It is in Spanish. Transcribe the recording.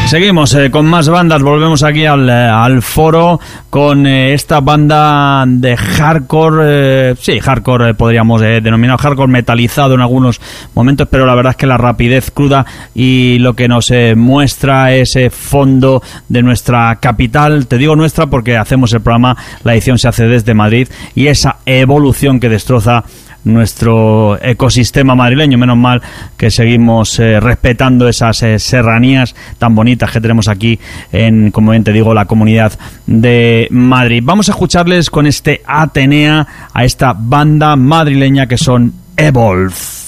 Seguimos con más bandas, volvemos aquí al foro con esta banda de hardcore, hardcore podríamos denominar hardcore metalizado en algunos momentos, pero la verdad es que la rapidez cruda y lo que nos muestra ese fondo de nuestra capital, te digo nuestra porque hacemos el programa, la edición se hace desde Madrid, y esa evolución que destroza nuestro ecosistema madrileño. Menos mal que seguimos respetando esas serranías tan bonitas que tenemos aquí en, como bien te digo, la Comunidad de Madrid. Vamos a escucharles con este Atenea a esta banda madrileña que son Evolve.